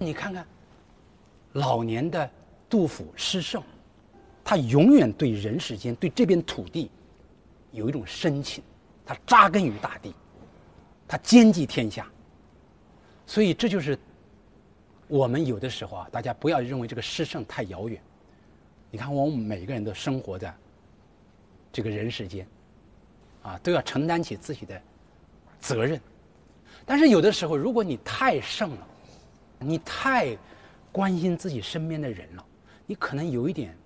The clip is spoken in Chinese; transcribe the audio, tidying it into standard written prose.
你看看，老年的杜甫诗圣，他永远对人世间、对这片土地有一种深情，他扎根于大地，他兼济天下。所以这就是我们有的时候啊，大家不要认为这个诗圣太遥远。你看，我们每个人都生活在这个人世间，啊，都要承担起自己的责任。但是有的时候，如果你太圣了，你太关心自己身边的人了，你可能有一点